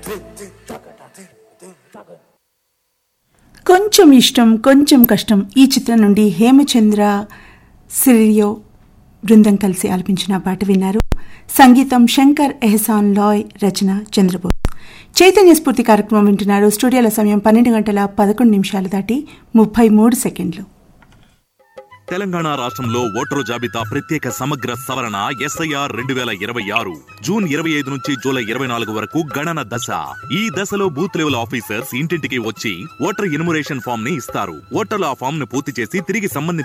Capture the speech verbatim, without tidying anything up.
కొంచెం ఇష్టం కొంచెం కష్టం ఈ చిత్రం నుండి హేమచంద్ర సిరియో బృందం కలిసి ఆలపించిన పాట విన్నారు. సంగీతం శంకర్ ఎహసాన్ లాయ్, రచన చంద్రబోస్. చైతన్య స్ఫూర్తి కార్యక్రమం వింటున్నారు. స్టూడియోల సమయం పన్నెండు గంటల పదకొండు నిమిషాలు దాటి ముప్పై మూడు సెకండ్లు. తెలంగాణ రాష్ట్రంలో ఓటరు జాబితా ప్రత్యేక సమగ్ర సవరణ ఎస్ఐఆర్ రెండు వేల ఇరవై ఆరు జూన్ ఇరవై ఐదు నుంచి జూలై ఇరవై నాలుగు వరకు గణన దశ. ఈ దశలో బూత్ లెవెల్ ఆఫీసర్స్ ఇంటింటికి వచ్చి ఓటర్ ఎన్యుమరేషన్ ఫామ్ ని ఇస్తారు. ఓటర్లు ఆ ఫామ్ ను పూర్తి చేసి తిరిగి సంబంధిత